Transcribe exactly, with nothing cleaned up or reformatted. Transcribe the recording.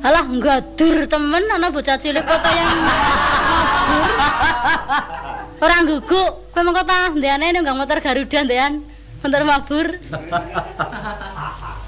Alah nggadur temen ana bocah cilik kota yang mabur. Ora guguk, kowe mengko ta ndekane nunggang motor Garuda ndekan. Motor mabur.